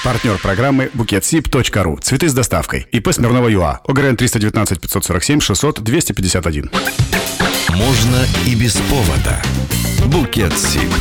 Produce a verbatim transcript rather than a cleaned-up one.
Партнер программы букетсиб точка ру. Цветы с доставкой. ИП Смирнова ЮА. ОГРН триста девятнадцать пятьсот сорок семь шестьсот двести пятьдесят один. Можно и без повода. Букетсиб.